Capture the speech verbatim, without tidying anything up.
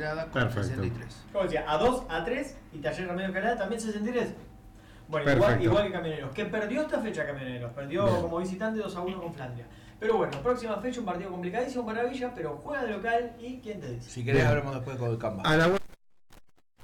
Escalada con Perfecto. sesenta y tres. Como decía, a dos, a tres y Talleres Remedio Escalada también sesenta y tres. Bueno, igual, Perfecto. igual que Camioneros, que perdió esta fecha Camioneros, perdió Bien. como visitante dos a uno con Flandria. Pero bueno, próxima fecha, un partido complicadísimo para Villa, pero juega de local y ¿quién te dice? Si querés Bien. hablamos después con el Canva. A la